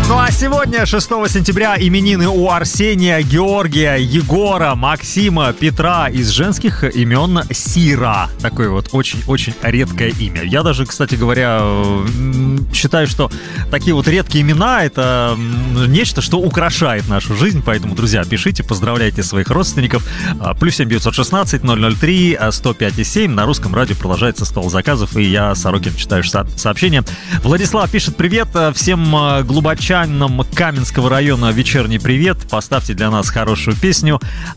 Ну а сегодня, 6 сентября, именины у Арсения, Георгия, Егора, Максима, Петра. Из женских имен Сира. Такое вот очень-очень редкое имя. Я даже, кстати говоря, считаю, что такие вот редкие имена — это нечто, что украшает нашу жизнь. Поэтому, друзья, пишите, поздравляйте своих родственников. +7 916 003 105 7. На русском радио продолжается стол заказов, и я, Сорокин, читаю сообщение. Владислав пишет: привет всем глубочанам Каменского района, вечерний привет. Поставьте для нас хорошую песню.